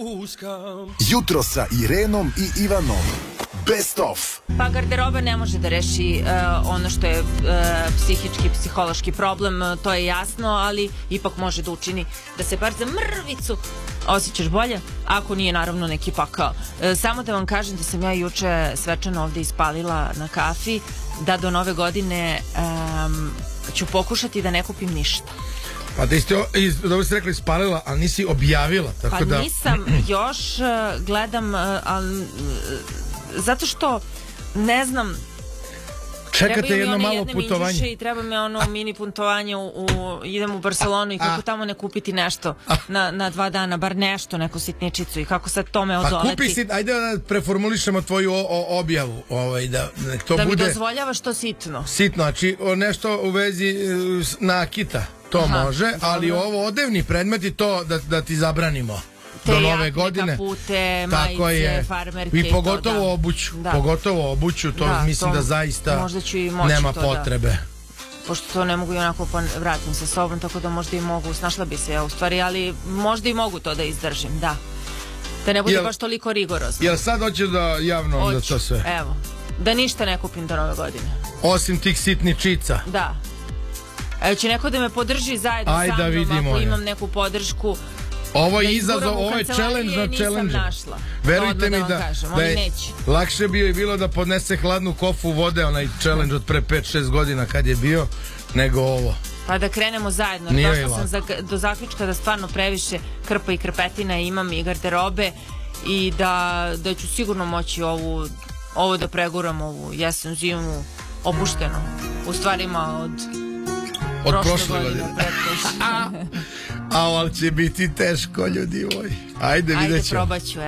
Jutro sa Irenom i Ivanom. Best of. Pa garderoba ne može da reši ono što je psihički, psihološki problem, to je jasno, ali ipak može da učini da se bar za mrvicu osjećaš bolje, ako nije naravno neki pakao. Samo da vam kažem da sam ja juče svečano ovde ispalila na kafi, da do nove godine ću pokušati da ne kupim ništa. Pa da ste, dobro ste rekli, spalila, ali nisi objavila, tako pa da... nisam, još gledam, zato što, ne znam... Čekate jedno malo putovanje. I treba mi ono mini putovanje, idem u Barcelonu i kako tamo ne kupiti nešto na 2 dana, bar nešto, neku sitničicu i kako sad tome odoleti. Pa kupi ajde da preformulišemo tvoju objavu, da to da bude... Da mi dozvoljavaš to sitno. Sitno, znači nešto u vezi nakita, to može, ali ovo odevni predmeti, to da ti zabranimo. Do nove godine. Kapute, majice, farmerke i pogotovo obuću. Pogotovo obuću, to mislim da zaista nema potrebe. Pošto to ne mogu i onako vratim sa sobom, tako da možda i mogu, snašla bi se ja u stvari, ali možda i mogu to da izdržim, da. Da ne bude baš toliko rigorozno. Jel sad hoćeš da javno da to sve? Evo, da ništa ne kupim do nove godine. Osim tih sitničica. Da. Će neko da me podrži zajedno sa mnom, ako imam neku podršku. Ovo je izazov, ovo je challenge na challenge. Verujte mi da je lakše bilo da podnese hladnu kofu vode, onaj challenge od pre 5-6 godina kad je bio, nego ovo. Pa da krenemo zajedno. Došla sam do zaključka da stvarno previše krpa i krpetina imam i garderobe i da ću sigurno moći ovo da preguram, ovu jesen, zimu, opušteno. U stvarima od prošle godine. Ali će biti teško, ljudi moji. Ajde, vidjet ćemo. Ajde, probat ću.